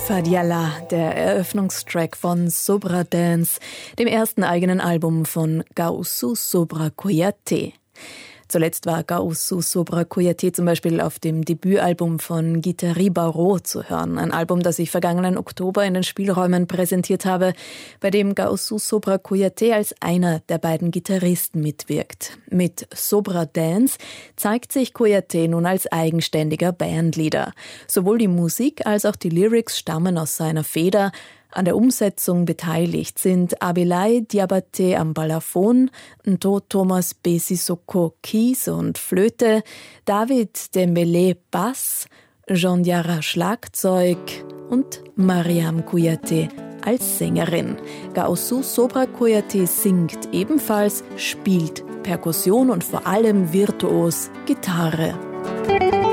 Fadiala, der Eröffnungstrack von Sobra Dance, dem ersten eigenen Album von Gaoussou Sobra Kouyaté. Zuletzt war Gaoussou Sobra Kouyaté zum Beispiel auf dem Debütalbum von Guitari Barrault zu hören. Ein Album, das ich vergangenen Oktober in den Spielräumen präsentiert habe, bei dem Gaoussou Sobra Kouyaté als einer der beiden Gitarristen mitwirkt. Mit Sobra Dance zeigt sich Kouyaté nun als eigenständiger Bandleader. Sowohl die Musik als auch die Lyrics stammen aus seiner Feder. An der Umsetzung beteiligt sind Abelai Diabaté am Balafon, Nto Thomas Besisoko Keys und Flöte, David Dembélé Bass, Jean Diarra Schlagzeug und Mariam Kouyaté als Sängerin. Gaoussou Sobra Kouyaté singt ebenfalls, spielt Perkussion und vor allem virtuos Gitarre.